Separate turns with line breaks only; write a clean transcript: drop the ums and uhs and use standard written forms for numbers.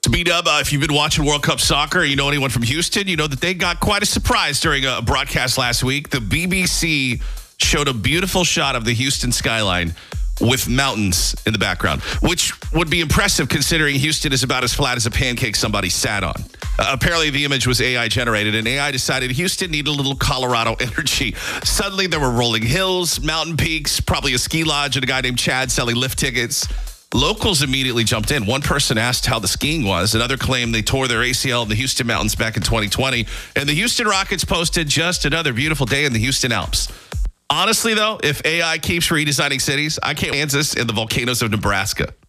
So, B-Dub, if you've been watching World Cup soccer, you know anyone from Houston, you know that they got quite a surprise during a broadcast last week. The BBC showed a beautiful shot of the Houston skyline with mountains in the background, which would be impressive considering Houston is about as flat as a pancake somebody sat on. Apparently, the image was AI generated, and AI decided Houston needed a little Colorado energy. Suddenly, there were rolling hills, mountain peaks, probably a ski lodge, and a guy named Chad selling lift tickets. Locals immediately jumped in. One person asked how the skiing was. Another claimed they tore their ACL in the Houston mountains back in 2020. And the Houston Rockets posted just another beautiful day in the Houston Alps. Honestly, though, if AI keeps redesigning cities, I can't Kansas and the volcanoes of Nebraska.